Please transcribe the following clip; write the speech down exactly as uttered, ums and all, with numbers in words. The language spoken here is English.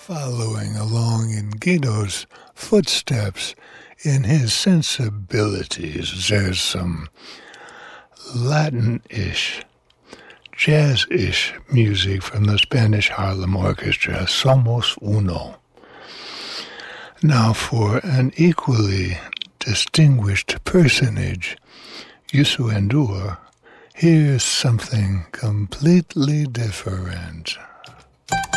following along in Guido's footsteps in his sensibilities. There's some Latin-ish, jazz-ish music from the Spanish Harlem Orchestra, Somos Uno. Now for an equally distinguished personage, Youssou N'Dour, here's something completely different.